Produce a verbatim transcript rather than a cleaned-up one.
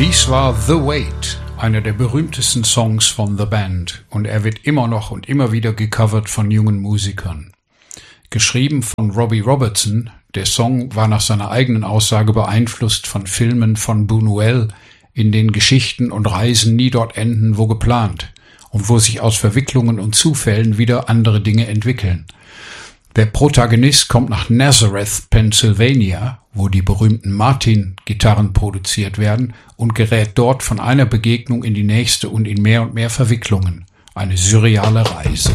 Dies war The Wait, einer der berühmtesten Songs von The Band, und er wird immer noch und immer wieder gecovert von jungen Musikern. Geschrieben von Robbie Robertson, der Song war nach seiner eigenen Aussage beeinflusst von Filmen von Buñuel, in denen Geschichten und Reisen nie dort enden, wo geplant, und wo sich aus Verwicklungen und Zufällen wieder andere Dinge entwickeln. Der Protagonist kommt nach Nazareth, Pennsylvania, wo die berühmten Martin-Gitarren produziert werden, und gerät dort von einer Begegnung in die nächste und in mehr und mehr Verwicklungen. Eine surreale Reise.